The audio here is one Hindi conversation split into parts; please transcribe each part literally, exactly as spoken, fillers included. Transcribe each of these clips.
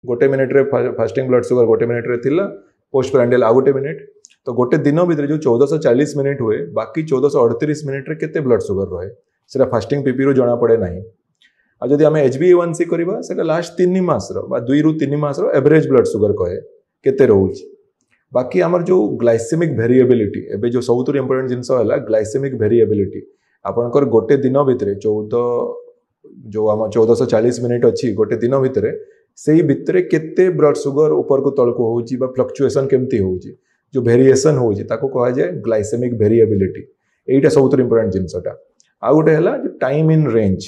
गोटे मिनिट रे फास्टिंग ब्लड सुगर गोटे मिनिट रे थिला पोस्ट प्रांडियल आ गोटे मिनिट तो गोटे दिन भितर जो चौदह चालीस मिनिट हुए बाकी चौदह अड़तीस मिनिट रे केते ब्लड सुगर रहे सेटा फास्टिंग पीपी रू जना पड़े नहीं आ जदि आम एच बी ए वन सी करवा सेटा लास्ट तीन मास रो दुई रु तीन मास रो एवरेज ब्लड सुगर कहे केते रोची बाकी आमर जो ग्लाइसेमिक वेरिएबिलिटी एबे जो सबुतु इंपोर्टेंट जिनस है ग्लाइसेमिक वेरिएबिलिटी आपनकर गोटे दिन भितर चौदह जो आम चौदह चालीस मिनिट अच्छी गोटे दिन भितर से भितर केते ब्लड सुगर ऊपर को तल को होची बा फ्लक्चुएशन केमती होची जो वेरिएशन होची ताको कहा जाए ग्लाइसेमिक वेरिएबिलिटी एटा सबुतु इंपोर्टेंट जिनसटा आ गोटे है टाइम इन रेंज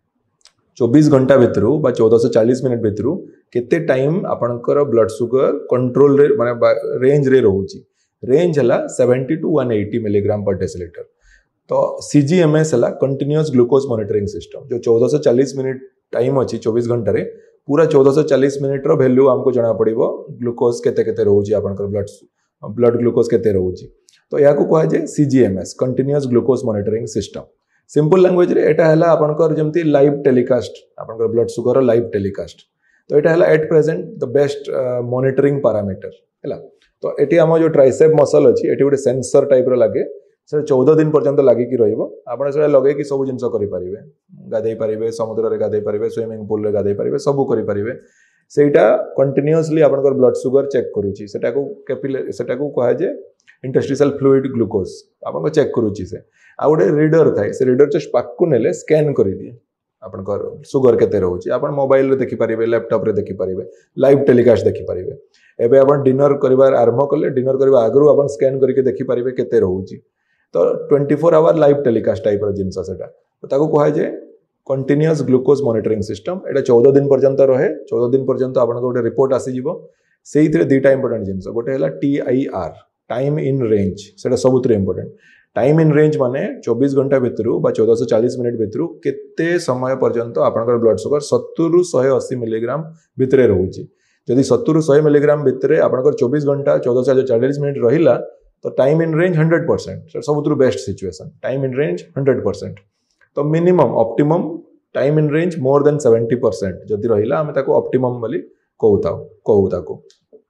चौबीस घंटा भितर बा चौदह चालीस मिनिट भितर केते टाइम आपनकर ब्लड सुगर कंट्रोल रे माने रेंज रे रोची रेंज है seventy two one eighty milligram पर डेसीलिटर तो सीजीएमएस है कंटिन्यूअस ग्लूकोज मॉनिटरिंग सिस्टम जो चौदह चालीस मिनिट टाइम अच्छी चौबीस घंटा रे पूरा चौदह चालीस मिनिट रो वैल्यू हमको जना पड़ो ग्लूकोज केते केते रोची आपनकर ब्लड ब्लड ग्लूकोज केते रोची तो या को कहा जाए सीजीएमएस continuous glucose monitoring system simple language रे एटा हला आपनकर जेमती लाइव टेलीकास्ट आपनकर ब्लड सुगर लाइव टेलीकास्ट तो एटा हला at present the best monitoring parameter हला तो एटी हम जो ट्राइसेप मसल अछि एटी गोटे सेंसर टाइप रो लागे से चौदह दिन पर्यंत लागी कि रहिबो आपण से लगे कि सब जिंस करि परिबे गाधै परिबे समुद्र रे गाधै परिबे स्विमिंग पूल रे गाधै परिबे सब करि परिबे सेटा कंटिन्यूअसली आपनकर ब्लड सुगर चेक करूची सेटा को कैपिलरी सेटा को कहा जे इंटरस्टिशियल फ्लूइड ग्लूकोज आपन चेक करूची से आ गोटे रीडर थाए से रीडर जस्ट पाक नेले स्कैन कर दिए आपनकर सुगर केते रहउची आपन मोबाइल रे देखि परिबे लैपटॉप रे देखि परिबे लाइव टेलीकास्ट देखि परिबे एबे आपन डिनर करिवार आरंभ कले डिनर करबा आगरु आपन स्कैन करके देखि परिबे केते रहउची तो twenty four hour live telecast type रो जिंस सेटा तो ताको कहा जे कंटिन्यूअस ग्लूकोज मॉनिटरिंग सिस्टम एटा चौदह दिन पर्यंत रहे चौदह दिन पर्यंत आपन गोटे रिपोर्ट आसी जिवो सेइथरे दुईटा इंपोर्टेंट जिंस गोटे हला T I R time in range सेटा सबुतरे इंपोर्टेंट टाइम इन रेंज माने चौबीस घंटा भितर बा चौदह चालीस मिनिट भितर केते समय पर्यंत आपनकर ब्लड सुगर सत्तर रु एक सौ अस्सी मिलीग्राम भितर रहउची जदि सत्तर रु सौ मिलीग्राम भितर आपनकर चौबीस घंटा चौदह चालीस मिनिट रहिला तो time in range hundred percent सबुतु best situation time in range hundred percent तो minimum optimum time in range more than seventy percent जदि रहिला हमें ताको ऑप्टिमम बोली कहूता कहू ताको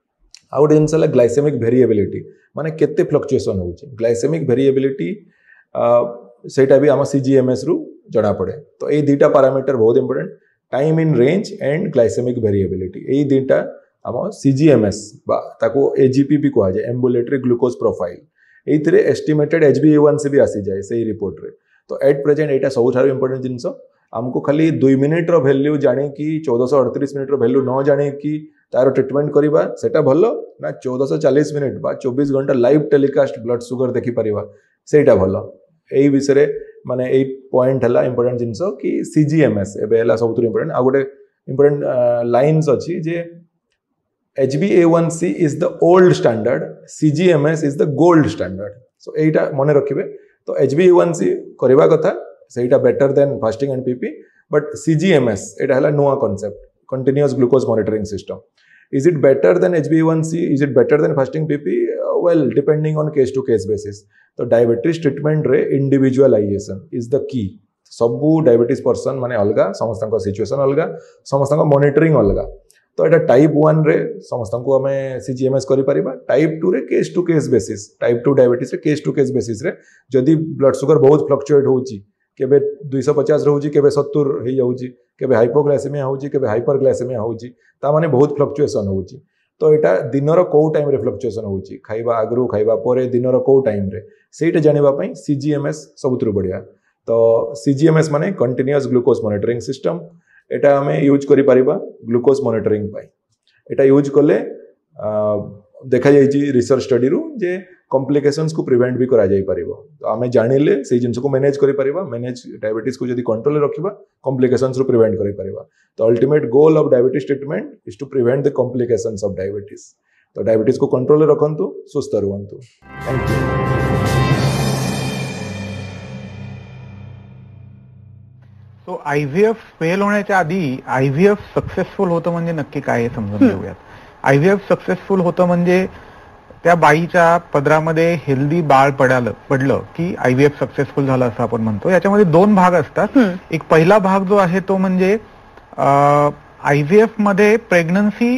आ गोटे जिनस ग्लाइसेमिक वेरिएबिलिटी माने केते फ्लक्चुएशन होउची ग्लाइसेमिक वेरिएबिलिटी सेटा भी आम सीजीएमएस रु जना पड़े तो ये दुईटा पैरामीटर बहुत important time in range and glycaemic variability ये दुईटा आम सीजीएमएस बा ताको एजीपी भी कहा जाए ambulatory glucose profile एइथिरे estimated HB ए वन सी भी आसी जाए सही रिपोर्ट रे तो एट प्रेजेंट एटा सबुठारु इंपोर्टेंट जिनस आमको खाली दुई मिनिट रो वैल्यू जाने कि चौदह अड़तीस मिनिट रो वैल्यू न जाने कि तार ट्रिटमेंट करवा सेटा भलो ना चौदह चालीस मिनिट बा चौबीस घंटा लाइव टेलीकास्ट ब्लड सुगर देखि परिवा सेटा भलो एई विषय माने एई पॉइंट हला इंपोर्टेंट जिनस कि सीजीएमएस एबे हला सबुतु इंपोर्टेंट आ गोटे इंपोर्टेंट लाइन्स अछि जे H b A one C is the old standard, C G M S is the gold standard. So एटा मने रखिबे तो H b A one C करबा कथा सेटा better than fasting and PP but C G M S एटा हला नुवा concept continuous glucose monitoring system is it better than H b A one C is it better than fasting P P uh, well depending on case to case basis तो डायबिटीज ट्रीटमेंट रे इंडिविजुअलाइजेशन इज द की सबु डायबिटीज पर्सन माने अलगा समस्त सिचुएशन अलगा समस्त मॉनिटरिंग अलगा तो एटा टाइप वन रे समस्त को हमें सीजीएमएस करि परिबा टाइप टू रे case to case basis type two diabetes रे केस टू केस बेसिस रे जदी ब्लड सुगर बहुत फ्लक्चुएट होउची केबे दो सौ पचास रहउची केबे सत्तर हे जाउची केबे हाइपोग्लाइसेमिया होउची केबे हाइपरग्लाइसेमिया होउची ता माने बहुत फ्लक्चुएशन होउची तो एटा दिनर को टाइम रे फ्लक्चुएशन होउची खाइबा आगरु खाइबा परे दिनर को टाइम रे सेटा जानिबा पई सीजीएमएस सबुतरु बढ़िया तो सीजीएमएस माने कंटीन्यूअस ग्लूकोज मॉनिटरिंग सिस्टम एटा हमें यूज करि परिबा ग्लूकोज मॉनिटरिंग पाई एटा यूज कले देखा जाइछि रिसर्च स्टडी रु जे कॉम्प्लिकेशंस को प्रिवेंट भी करा जाई परिबो तो हमें जानिले से जिंस को मैनेज करि परिबा मैनेज डायबिटीज को जदी कंट्रोल रे रखिबा कॉम्प्लिकेशंस रु प्रिवेंट करि परिबा तो ultimate goal of diabetes treatment is to prevent the complications of diabetes तो डायबिटीज को कंट्रोल रे रखंतु सुस्थ रहंतु थैंक यू तो आयव्हीएफ फेल होण्याच्या आधी आयव्हीएफ सक्सेसफुल होतं म्हणजे नक्की काय हे समजून घेऊयात आयव्हीएफ सक्सेसफुल होतं म्हणजे त्या बाईच्या पदरामध्ये हेल्दी बाळ पडालं पडलं की आयव्हीएफ सक्सेसफुल झालं असं आपण म्हणतो याच्यामध्ये दोन भाग असतात एक पहिला भाग जो आहे तो म्हणजे आयव्हीएफ मध्ये प्रेग्नन्सी